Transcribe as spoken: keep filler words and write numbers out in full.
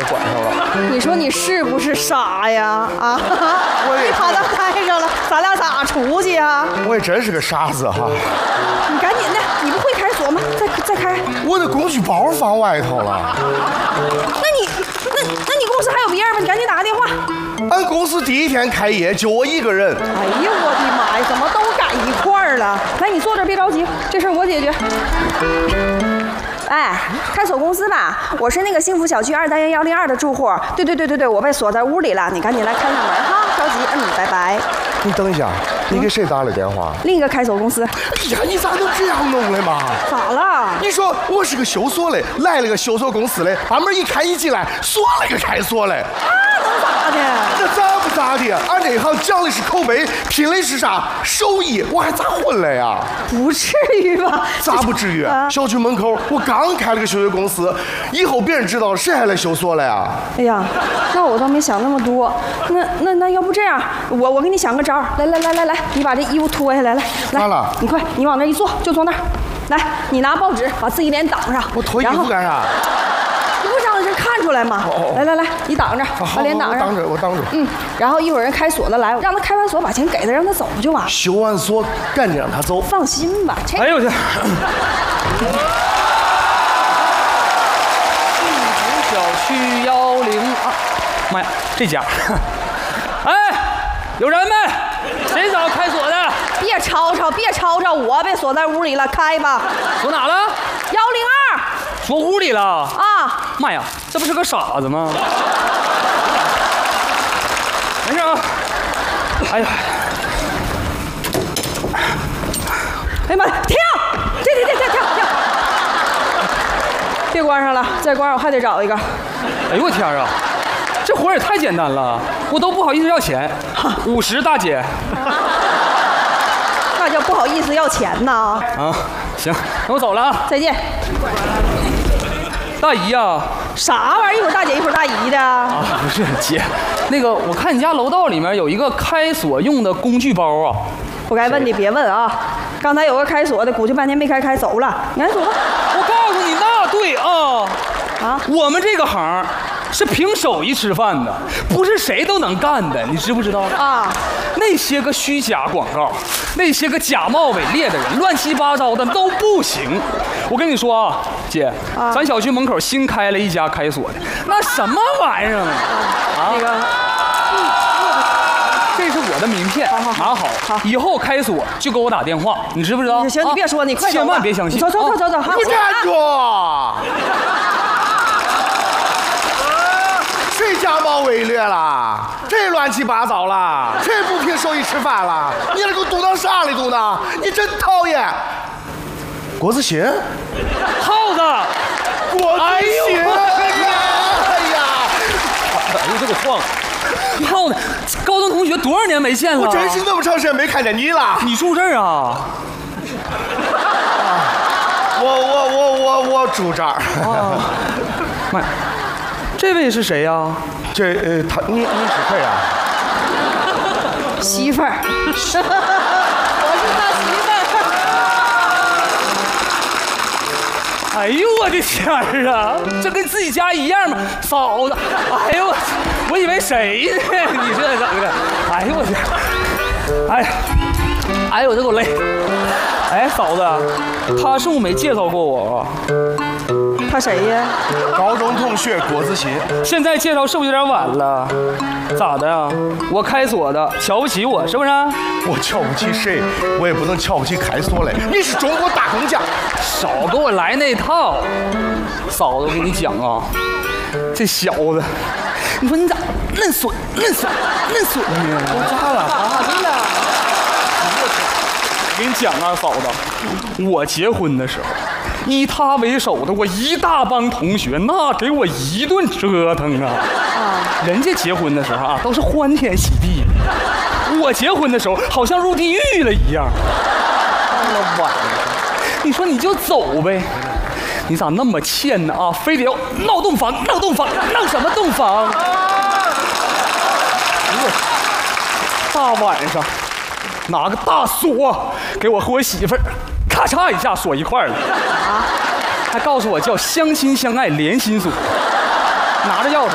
管上了。 你说你是不是傻呀？啊，你把他开上了，咱俩咋出去呀？ 我也真是个傻子哈！ 你赶紧的，你不会开锁吗？再再开。 我的工具包放外头了。 那你那那你公司还有别人吗？你赶紧打个电话。 俺公司第一天开业就我一个人。 哎呀，我的妈呀，怎么都赶一块儿了？来，你坐这儿，别着急，这事儿我解决。哎，开锁公司吧，我是那个幸福小区二单元幺零二的住户。对对对对对，我被锁在屋里了，你赶紧来开下门哈，着急。嗯，拜拜。 你等一下，你给谁打了电话？ 另一个开锁公司。 哎呀，你咋能这样弄的嘛？ 咋了？ 你说我是个修锁的，来了个修锁公司的，把门一开一进来，锁了个开锁的。 那能咋的？ 那咋不咋的？俺这一行讲的是口碑，拼的是啥？手艺，我还咋混了呀？ 不至于吧？ 咋不至于？啊、小区门口我刚开了个修锁公司，以后别人知道谁还来修锁了呀？ 哎呀，那我倒没想那么多。那那那要不这样，我我给你想个招儿。来来来来来，你把这衣服脱下来，来来， 完了， 你快，你往那一坐，就坐那儿。来，你拿报纸把自己脸挡上。 我脱衣服干啥？ 你不让人看出来吗？哦、来来来，你挡着，把脸挡上。 我挡着，我挡着。 嗯，然后一会儿人开锁的来，让他开完锁把钱给他，让他走就完。 修完锁赶紧让他走。 放心吧。 哎呦我去！小区幺零二，妈呀，这家！哎，有人没？谁找开锁的？ 别吵吵，别吵吵，我被锁在屋里了，开吧。 锁哪了？ 幺零二。 锁屋里了啊！ 妈呀，这不是个傻子吗？没事啊。哎呀， 哎呀妈，停！停停停停停停！别关上了，再关上我还得找一个。 哎呦我天啊！这活也太简单了，我都不好意思要钱。五十大姐。 那叫不好意思要钱呐。 啊，行，那我走了啊。 再见。 大姨呀、啊， 啥玩意儿？一会儿大姐，一会儿大姨的。 啊，不是姐，那个我看你家楼道里面有一个开锁用的工具包啊。 不该问的别问啊。刚才有个开锁的，鼓劲半天没开开，走了。你赶紧走吧。 我告诉你，那对啊。啊，我们这个行是凭手艺吃饭的，不是谁都能干的，你知不知道啊？那些个虚假广告，那些个假冒伪劣的人，乱七八糟的都不行。我跟你说啊，姐，啊、咱小区门口新开了一家开锁的，那什么玩意儿啊？啊，那个，这是我的名片，好好拿好，好，以后开锁就给我打电话，你知不知道？ 行，你别说，你快走吧， 千万别相信。 走走走走走， 你站住！谁假冒伪劣了？谁乱七八糟了？谁不凭手艺吃饭了？你那给我嘟囔啥嘞？嘟囔！你真讨厌！郭子欣， 耗子， 郭子欣，哎呀， 哎呦，这个撞！耗子，高中同学多少年没见了？ 我真是那么长时间没看见你了。 你住这儿啊？ 我我我我我住这儿。啊， 妈，这位是谁呀？ 这呃，他你你是谁呀？ 媳妇儿。我是他媳妇儿。 哎呦我的天儿啊，这跟自己家一样吗？嫂子，哎呦我，我以为谁呢？你这怎么的？哎呦我天！哎呀，哎呦我这给我累！哎，嫂子，他是不是没介绍过我？ 他谁呀？ 高中同学郭子欣。 现在介绍是不是有点晚了？咋的呀？我开锁的，瞧不起我是不是？ 我瞧不起谁，我也不能瞧不起开锁嘞。你是中国大工匠， 少给我来那套。嫂子，我跟你讲啊，这小子，你说你咋嫩损嫩损嫩损呢？我咋了啊？真的？我跟你讲啊，嫂子，我结婚的时候，以他为首的我一大帮同学，那给我一顿折腾啊！啊，人家结婚的时候啊，都是欢天喜地的，我结婚的时候好像入地狱了一样。到了晚上，你说你就走呗，你咋那么欠呢啊？非得要闹洞房，闹洞房，闹什么洞房？大晚上拿个大锁给我和我媳妇儿咔嚓一下锁一块儿了啊！还告诉我叫相亲相爱连心锁，拿着钥匙。